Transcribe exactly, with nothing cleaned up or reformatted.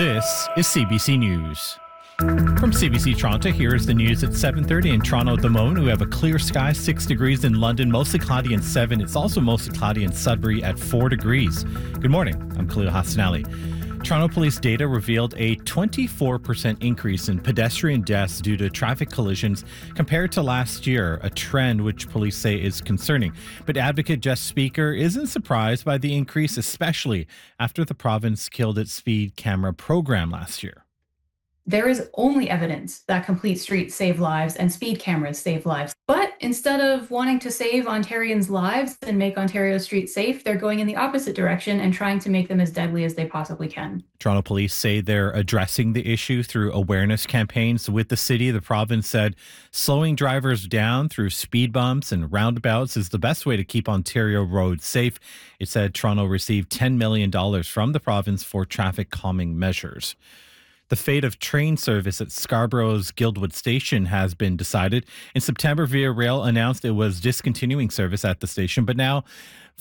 This is C B C News. From C B C Toronto, here's the news at seven thirty in Toronto at the moment. We have a clear sky, six degrees in London, mostly cloudy and seven. It's also mostly cloudy in Sudbury at four degrees. Good morning. I'm Khalil Hassanali. Toronto police data revealed a twenty-four percent increase in pedestrian deaths due to traffic collisions compared to last year, a trend which police say is concerning. But advocate Jess Speaker isn't surprised by the increase, especially after the province killed its speed camera program last year. There is only evidence that complete streets save lives and speed cameras save lives. But instead of wanting to save Ontarians' lives and make Ontario streets safe, they're going in the opposite direction and trying to make them as deadly as they possibly can. Toronto police say they're addressing the issue through awareness campaigns with the city. The province said slowing drivers down through speed bumps and roundabouts is the best way to keep Ontario roads safe. It said Toronto received ten million dollars from the province for traffic calming measures. The fate of train service at Scarborough's Guildwood Station has been decided. In September, Via Rail announced it was discontinuing service at the station, but now